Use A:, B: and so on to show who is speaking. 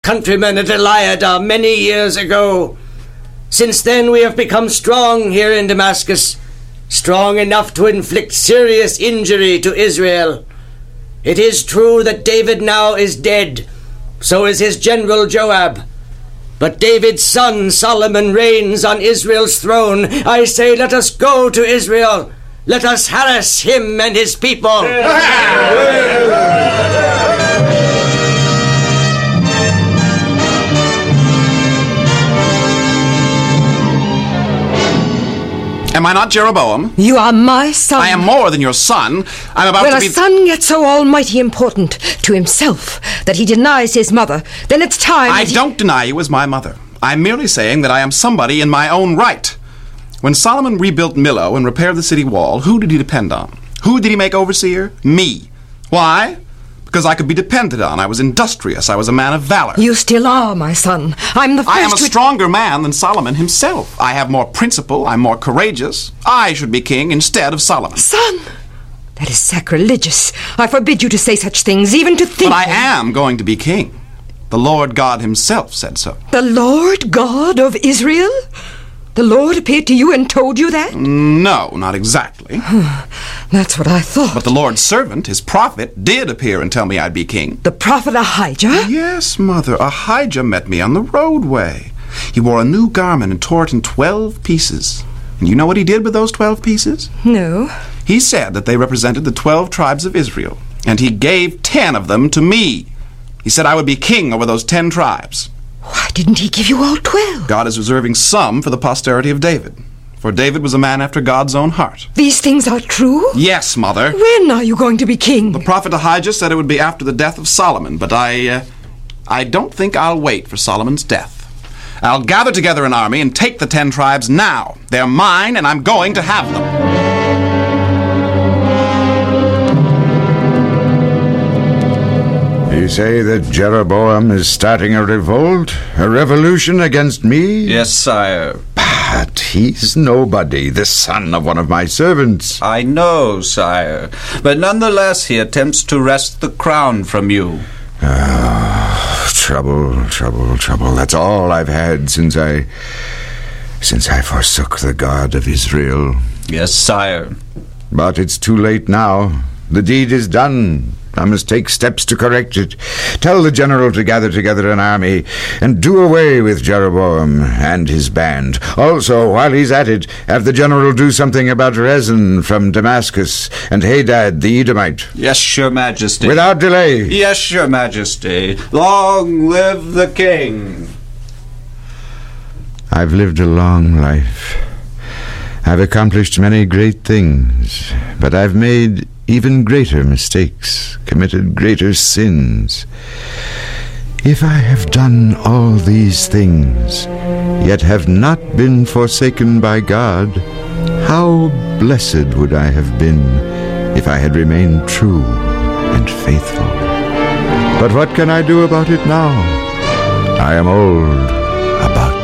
A: countrymen at Eliadah many years ago. Since then we have become strong here in Damascus, strong enough to inflict serious injury to Israel. It is true that David now is dead, so is his general Joab. But David's son Solomon reigns on Israel's throne. I say, let us go to Israel. Let us harass him and his people.
B: Am I not Jeroboam?
C: You are my son.
B: I am more than your son. I'm about to be...
C: When a son gets so almighty important to himself that he denies his mother, then it's time...
B: I don't deny you as my mother. I'm merely saying that I am somebody in my own right. When Solomon rebuilt Millo and repaired the city wall, who did he depend on? Who did he make overseer? Me. Why? Because I could be depended on. I was industrious. I was a man of valor.
C: You still are, my son. I'm the first
B: I am a stronger man than Solomon himself. I have more principle. I'm more courageous. I should be king instead of Solomon.
C: Son! That is sacrilegious. I forbid you to say such things, even to think...
B: But I am going to be king. The Lord God himself said so.
C: The Lord God of Israel? The Lord appeared to you and told you that?
B: No, not exactly.
C: That's what I thought.
B: But the Lord's servant, his prophet, did appear and tell me I'd be king.
C: The prophet Ahijah?
B: Yes, Mother. Ahijah met me on the roadway. He wore a new garment and tore it in 12 pieces. And you know what he did with those 12 pieces?
C: No.
B: He said that they represented the 12 tribes of Israel, and he gave 10 of them to me. He said I would be king over those 10 tribes.
C: Why didn't he give you all 12?
B: God is reserving some for the posterity of David. For David was a man after God's own heart.
C: These things are true?
B: Yes, Mother.
C: When are you going to be king?
B: The prophet Ahijah said it would be after the death of Solomon, but I don't think I'll wait for Solomon's death. I'll gather together an army and take the 10 tribes now. They're mine, and I'm going to have them.
D: You say that Jeroboam is starting a revolt? A revolution against me?
E: Yes, sire.
D: But he's nobody, the son of one of my servants.
E: I know, sire. But nonetheless, he attempts to wrest the crown from you.
D: Trouble. That's all I've had since I forsook the God of Israel.
E: Yes, sire.
D: But it's too late now. The deed is done. I must take steps to correct it. Tell the general to gather together an army and do away with Jeroboam and his band. Also, while he's at it, have the general do something about Rezin from Damascus and Hadad the Edomite.
E: Yes, your majesty.
D: Without delay.
E: Yes, your majesty. Long live the king.
D: I've lived a long life. I've accomplished many great things, but I've made even greater mistakes, committed greater sins. If I have done all these things, yet have not been forsaken by God, how blessed would I have been if I had remained true and faithful. But what can I do about it now? I am old, a